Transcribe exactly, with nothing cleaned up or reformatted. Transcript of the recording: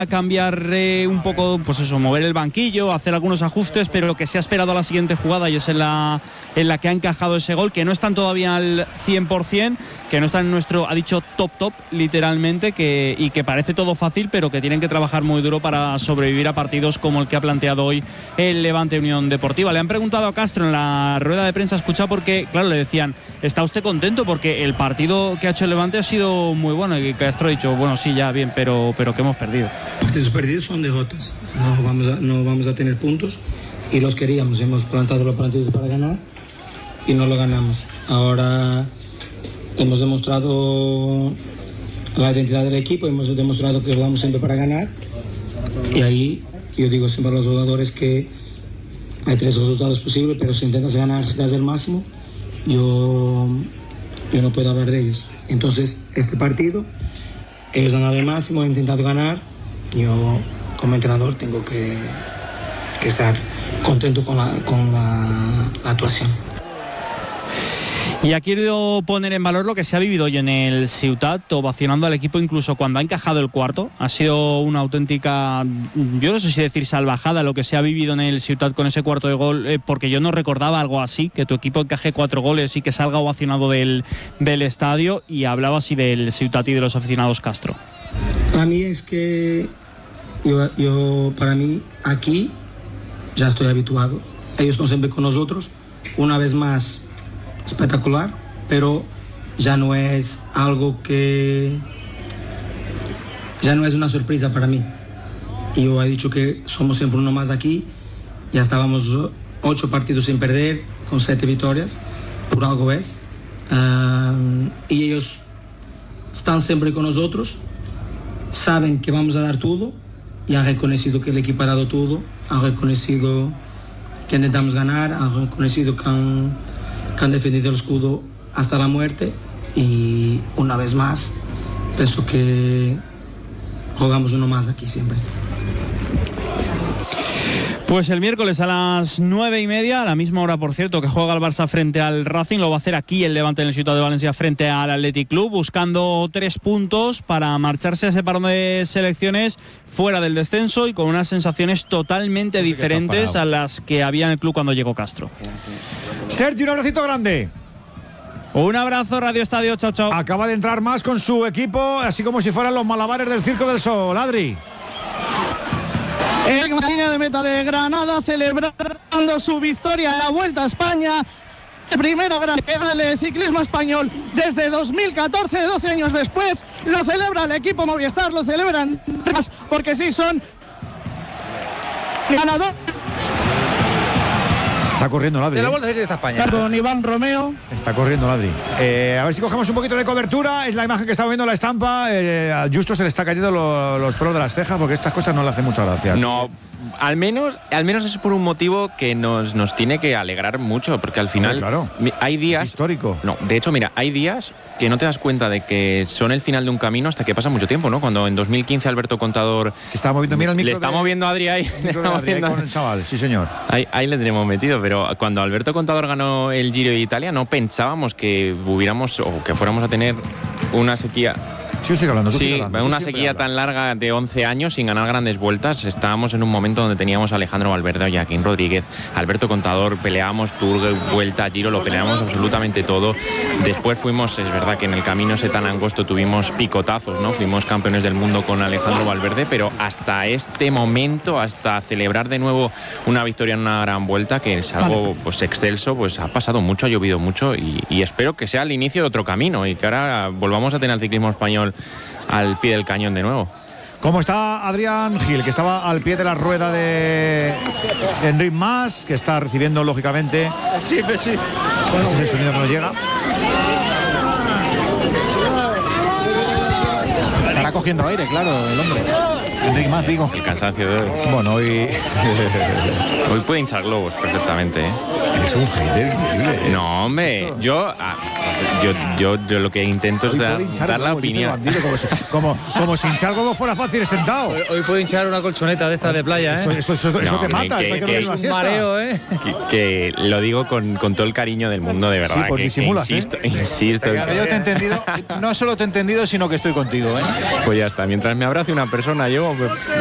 cambiar eh, un poco, pues eso, mover el banquillo, hacer algunos ajustes, pero lo que se ha esperado a la siguiente jugada y es en la, en la que ha encajado ese gol, que no están todavía al cien por ciento, que no están en nuestro, ha dicho top top, literalmente, que, y que parece todo fácil, pero que tienen que trabajar muy duro para sobrevivir a partidos como el que ha planteado hoy el Levante Unión Deportiva. Le han preguntado a Castro en la rueda de prensa, escucha, porque, claro, le decían, ¿está usted contento? Porque el partido que ha hecho el Levante ha sido muy bueno, y Castro ha dicho, bueno, sí, ya, bien, pero, pero que hemos perdido. Partidos perdidos son derrotas, no vamos, a, no vamos a tener puntos y los queríamos, hemos plantado los partidos para ganar y no lo ganamos. Ahora hemos demostrado la identidad del equipo, hemos demostrado que vamos siempre para ganar y ahí yo digo siempre a los jugadores que hay tres resultados posibles, pero si intentas ganar, si das el máximo, yo, yo no puedo hablar de ellos. Entonces este partido ellos han dado el máximo, han intentado ganar. Yo, como entrenador, tengo que, que estar contento con, la, con la, la actuación. Y ha querido poner en valor lo que se ha vivido hoy en el Ciutat, ovacionando al equipo incluso cuando ha encajado el cuarto. Ha sido una auténtica, yo no sé si decir salvajada, lo que se ha vivido en el Ciutat con ese cuarto de gol, eh, porque yo no recordaba algo así, que tu equipo encaje cuatro goles y que salga ovacionado del, del estadio. Y hablaba así del Ciutat y de los aficionados Castro. Para mí es que yo, yo para mí aquí ya estoy habituado. Ellos son siempre con nosotros, una vez más espectacular, pero ya no es algo que ya no es una sorpresa para mí. Yo he dicho que somos siempre uno más aquí, ya estábamos ocho partidos sin perder con siete victorias, por algo es, uh, y ellos están siempre con nosotros, saben que vamos a dar todo y han reconocido que el equipo ha dado todo, han reconocido que intentamos ganar, han reconocido que han, que han defendido el escudo hasta la muerte y una vez más pienso que jugamos uno más aquí siempre. Pues el miércoles a las nueve y media, a la misma hora, por cierto, que juega el Barça frente al Racing, lo va a hacer aquí el Levante en el Ciutat de Valencia frente al Athletic Club, buscando tres puntos para marcharse a ese parón de selecciones fuera del descenso y con unas sensaciones totalmente diferentes a las que había en el club cuando llegó Castro. Sergio, un abracito grande. Un abrazo, Radio Estadio, chao, chao. Acaba de entrar más con su equipo, así como si fueran los malabares del Circo del Sol. Adri. El línea de meta de Granada celebrando su victoria en la Vuelta a España. El primero gran del ciclismo español desde dos mil catorce, doce años después. Lo celebra el equipo Movistar, lo celebran porque sí son ganadores. Está corriendo Ladri. De la Vuelta Ciclista España. Con Iván Romeo. Está corriendo Ladri. Eh, a ver si cogemos un poquito de cobertura. Es la imagen que estamos viendo, la estampa. Eh, a Justo se le está cayendo lo, los pelos de las cejas porque estas cosas no le hacen mucha gracia. No, al menos, al menos es por un motivo que nos, nos tiene que alegrar mucho, porque al final claro, hay días. Es histórico. No, de hecho, mira, hay días que no te das cuenta de que son el final de un camino hasta que pasa mucho tiempo, ¿no? Cuando en dos mil quince Alberto Contador que está moviendo, mira el micro le está de, moviendo a Adri ahí, el micro de Adri, ahí con el chaval, sí señor. Ahí, ahí le tenemos metido, pero cuando Alberto Contador ganó el Giro de Italia no pensábamos que hubiéramos o que fuéramos a tener una sequía. Sí, sigue hablando, tú sí, sigue hablando, una sequía tan larga de once años sin ganar grandes vueltas. Estábamos en un momento donde teníamos a Alejandro Valverde, a Joaquín Rodríguez, Alberto Contador, peleábamos Tour, Vuelta, Giro, lo peleamos absolutamente todo. Después fuimos, es verdad que en el camino ese tan angosto tuvimos picotazos, ¿no? Fuimos campeones del mundo con Alejandro Valverde, pero hasta este momento, hasta celebrar de nuevo una victoria en una gran vuelta, que es algo pues excelso, pues ha pasado mucho, ha llovido mucho y, y espero que sea el inicio de otro camino y que ahora volvamos a tener el ciclismo español al pie del cañón de nuevo. ¿Cómo está Adrián Gil, que estaba al pie de la rueda de Enric Mas, que está recibiendo lógicamente? Sí, pues sí. Bueno, ese es el sonido que nos llega. Estará cogiendo aire, claro, el hombre. Enric Mas, digo. El cansancio de hoy. Bueno, hoy hoy puede hinchar globos perfectamente, ¿eh? Es un hater increíble. ¿eh? No, hombre, yo, ah, yo, yo, yo lo que intento es Hoy dar, puede hinchar dar la como dice opinión. Bandido, como, si, como, como si hinchar algo fuera fácil sentado. Hoy, hoy puedo hinchar una colchoneta de estas de playa, ¿eh? Eso, eso, eso, eso No, te hombre, mata, que- eso hay que que dormir es una Un siesta. mareo, ¿eh? Que, que lo digo con, con todo el cariño del mundo, de verdad. Sí, pues que, que disimulas, ¿eh? insisto, insisto. Pero yo te he entendido, no solo te he entendido, sino que estoy contigo, ¿eh? Pues ya está, mientras me abrace una persona, yo pues,